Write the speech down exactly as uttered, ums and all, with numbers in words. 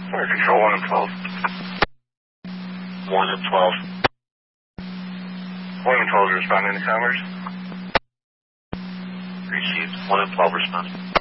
Fire Control one and twelve. one and twelve. one and twelve responding to Commerce. Received. one and twelve responding.